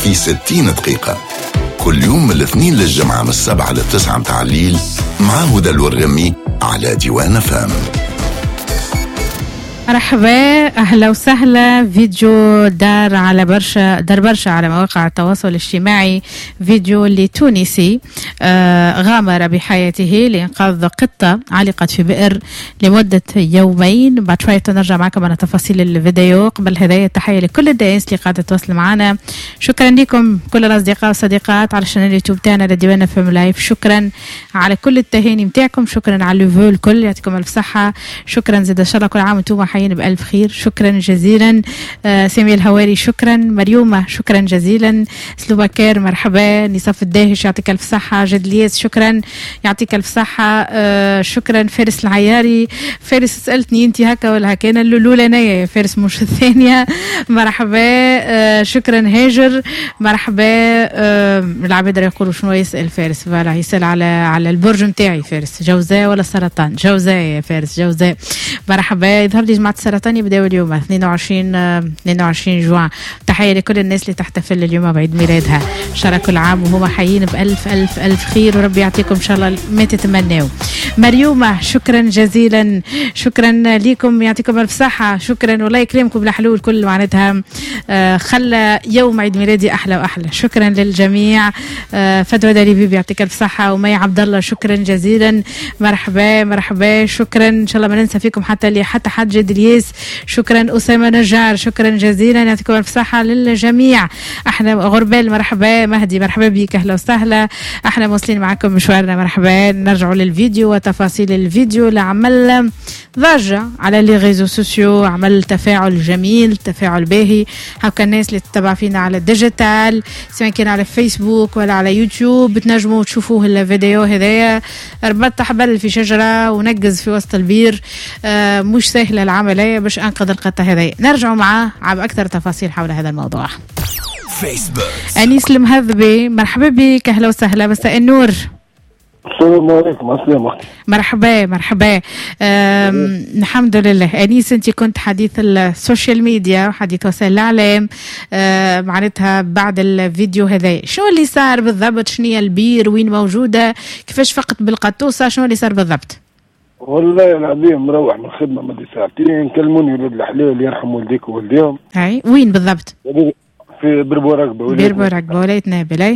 في 60 دقيقة كل يوم من الاثنين للجمعة من 7 ل9 متاع الليل مع هدى الورغمي على ديوان فام. مرحبا، اهلا وسهلا. فيديو دار برشا على مواقع التواصل الاجتماعي. فيديو لتونسي غامر بحياته لإنقاذ قطة علقت في بئر لمدة يومين. بعد شوية نرجع معكم على تفاصيل الفيديو. قبل هدايا التحية لكل الناس اللي قاعدة تتواصل معنا. شكرا لكم كل الأصدقاء والصديقات على الشانل اليوتيوب تاعنا لديوان فام لايف. شكرا على كل التهاني متاعكم، شكرا على اللوفو الكل، يعطيكم الف صحة. شكرا زاد ان شاء الله كل عام وانتم حيين بألف خير. شكرا جزيلا. سامي الهواري شكرا. مريومة شكرا جزيلا. سلوبكار مرحبا. نصف الداهش يعطيك الف صحة. جد لياس شكرا يعطيك الف صحة. شكرا. فارس العياري. فارس سألتني انت هكا ولا هكا؟ انا الاولى انايا يا فارس مش الثانية. مرحبا. شكرا هاجر مرحبا. العباد يقولوا شنو يسأل فارس؟ فوالا يسأل على البرج نتاعي. فارس جوزاء ولا سرطان؟ جوزاء يا فارس جوزاء. مرحبا. يظهر لي جماعة السرطان يبداو اليوم 22 جوان. تحية لكل الناس اللي تحتفل اليوم بعيد ميلادها. ان شاء الله كل عام وهما حيين بألف ألف ألف خير، وربي يعطيكم ان شاء الله ما تتمناو. مريومة شكرا جزيلا. شكرا لكم يعطيكم الف صحة. شكرا والله يكرمكم بالحلول كل معناتها خلى يوم عيد ميلادي احلى واحلى. شكرا للجميع. فدوى داليبيب يعطيك الف صحة. ومي عبد الله شكرا جزيلا. مرحبا مرحبا. شكرا ان شاء الله ما ننسى فيكم حتى حد جد الياس. شكرا أسامة نجار شكرا جزيلا. يعطيكم الف صحة للجميع. احنا غربال مرحبا. مهدي مرحبا بك اهلا وسهلا. احنا موصلين معكم مشوارنا. مرحبا. نرجعوا للفيديو وتفاصيل الفيديو لعمل ضجة على لي ريزو سوسيو. عمل تفاعل جميل تفاعل باهي. هكا الناس اللي تتبع فينا على الديجيتال سواء كان على فيسبوك ولا على يوتيوب بتنجموا تشوفوه الفيديو هذايا. ربط حبل في شجرة ونقز في وسط البير. مش سهلة العملية باش أنقذ القطة هذه. نرجع معاه على أكثر تفاصيل حول هذا الموضوع. فيسبوك. أنيس المهذبي مرحبا بك أهلا وسهلا. مساء النور. السلام عليكم. السلام عليكم. مرحبا مرحبا. الحمد لله. أنيس أنت كنت حديث السوشيال ميديا وحديث وسائل الإعلام معناتها بعد الفيديو هذا. شو اللي صار بالضبط؟ شنو هي البير؟ وين موجودة؟ كيفاش فقت بالقطوسة؟ شنو اللي صار بالضبط؟ والله العظيم مروح من الخدمة مدة ساعتين كلموني ولاد الحلال يرحم والديك ووالديهم. هاي وين بالضبط؟ في بربو رقبة. بربو رقبة ولاية نابل. أي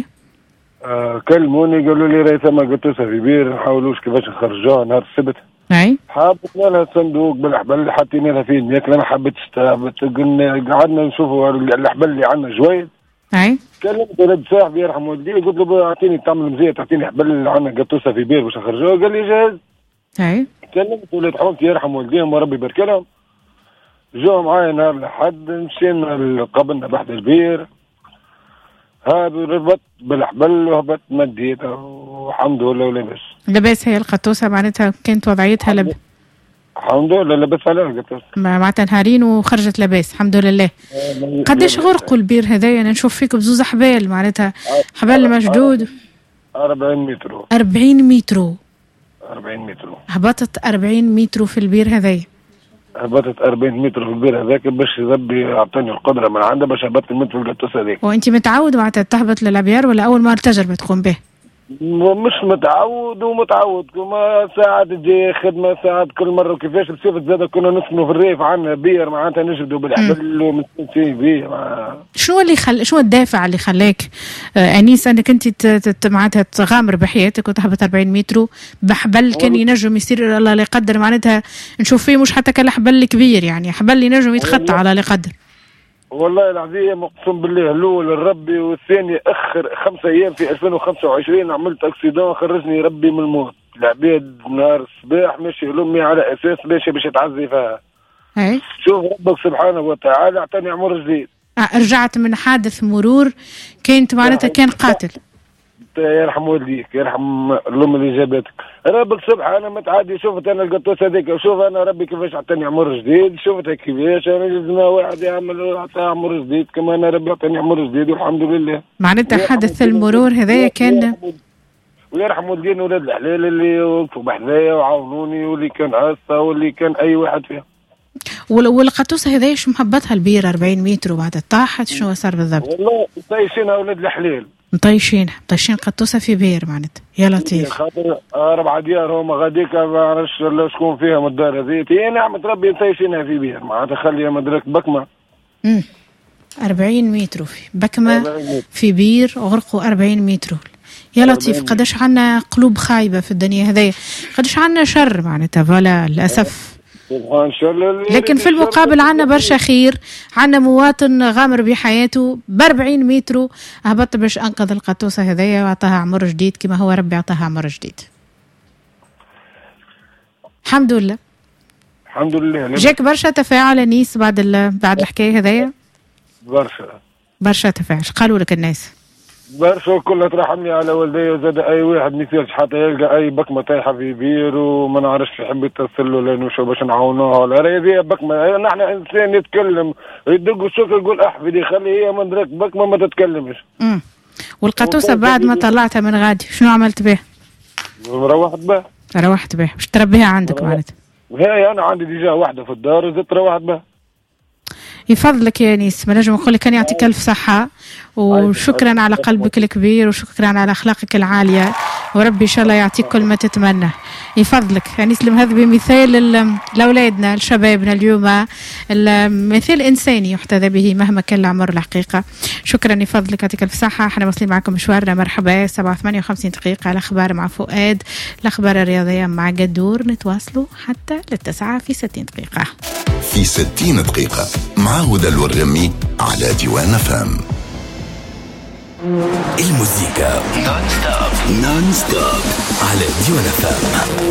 كلموني قالوا لي راهي ثما قطوسة في بير نحاولوش كيفاش نخرجوها نهار السبت. أي حابتنا لها صندوق بالحبل اللي حاطين لها فيه الماكلة ما حبيتش قلنا قعدنا نشوفوا الحبل اللي عندنا جويد. أي كلمت ولد صاحبي يرحم والديه قلت له اعطيني تعمل مزيه تعطيني حبل اللي عندنا قطوسة في بير باش نخرجوها. قال لي جاهز. أي كلمت ولاد حمامتي يرحم والديهم وربي يبارك لهم. جو معايا نهار الأحد مشينا قبلنا بحد البير. ربط بالحبل وهبط مديتها والحمد لله ولاباس. لاباس هي القطوسة معناتها كانت وضعيتها الحمد لله لاباس عليها القطوسة معناتها نهارين وخرجت لاباس الحمد لله. قداش غرقوا البير هذايا؟ أنا نشوف فيك بزوز حبال معناتها حبال مشدود. 40 متر. 40 متر. 40 متر. هبطت 40 متر في البير هذايا. هبطت 40 متر في البير هذاك باش ربي يعطيني القدرة من عنده باش هبطت المتر في القطوسة هذيك. وأنت متعود معناتها تهبط للأبيار ولا أول مرة تجربة تقوم به؟ مش متعود ومتعود كما ساعات تجي خدمة ساعات كل مرة كيفاش بصفة زادة كنا نسكنوا في الريف عنا بير معناتها نجبدوا بالحبل ومستنسين بيه. شو الدافع اللي خلاك أنيس أنك أنت معناتها تغامر بحياتك وتهبط 40 متر بحبل كان ينجم يصير الله لا يقدر معناتها نشوف فيه مش حتى كالحبل الكبير يعني حبل ينجم يتخطى على لا يقدر. والله العظيم اقسم بالله الاول الربي والثاني اخر 5 ايام في 2025 عملت اكسيدون خرجني ربي من الموت. العباد نهار الصباح ماشي لامي على اساس ماشي باش تعزي فيها. شوف ربك سبحانه وتعالى اعطاني عمر جديد. رجعت من حادث مرور كانت معناتها كان قاتل. يرحم والديك يرحم الام اللي جابتك. ربك سبحانه ما تعادي. شفت انا القطوسه هذيك وشوف انا ربي كيفاش عطاني عمر جديد. شفتها كيفاش انا لازم واحد يعمل عطاه عمر جديد كما انا ربي عطاني عمر جديد والحمد لله. معناتها حدث المرور هذايا كان ويرحم والدين ولاد الحلال اللي وقفوا بحذايا وعاونوني واللي كان عاصة واللي كان اي واحد فيهم. والقطوسة هذه شو محبتها البير 40 متر وبعد طاحت شنو صار بالضبط؟ والله طيشين أولاد الحليل مطيشين قطوسة في بير معناتها يا لطيف. خاطر 4 ديار هما غاديك ما عرفش شكون فيها من الدار هذه. هي نعمة ربي طيشينها في بير معناتها خليها مدرك بكمة. 40 متر في بكمة في بير غرقوا 40 متر. يا لطيف قداش عنا قلوب خايبة في الدنيا هذه، قداش عنا شر معناتها فلا للأسف. لكن في المقابل عنا برشا خير، عنا مواطن غامر بحياته ب40 متر هبط باش أنقذ القطوسة هذية وعطاها عمر جديد كما هو ربي عطاها عمر جديد. الحمد لله. الحمد لله. جاك برشا تفاعل أنيس بعد الحكاية هذية؟ برشا تفاعل. قالوا لك الناس؟ برشا كلها ترحمني على والدي وزاد اي واحد ما يصيرش حتى يلقى اي بكمه طايحه في بير وما نعرفش يحب يتصل له لانه شو باش نعاونوها ولا هذه بكمه. نحن انسان يتكلم يدق السكر يقول احفظي خلي هي مدرك بكمه ما تتكلمش. والقطوسه بعد ما طلعتها من غادي شنو عملت بها؟ روحت بها باش تربيها عندك معناتها؟ هي انا عندي ديجا واحده في الدار وزدت روحت بها. يفضلك يا نيس، ما نجم نقول لك كان يعطيك الف صحه وشكرا على قلبك الكبير وشكرا على اخلاقك العاليه وربي ان شاء الله يعطيك كل ما تتمنى. يفضلك يعني سلم هذا بمثال لاولادنا لشبابنا اليوم، مثال انساني يحتذى به مهما كان العمر الحقيقه. شكرا يفضلك يعطيك الف صحه. احنا واصلين معكم مشوارنا مرحبا 7:58 دقيقه. الاخبار مع فؤاد، الاخبار الرياضيه مع قدور، نتواصلوا حتى للتسعة في 60 دقيقه. في 60 دقيقه مع هدى الورغمي على ديوان فام. الموسيقى نون ستوب على ديوان فام.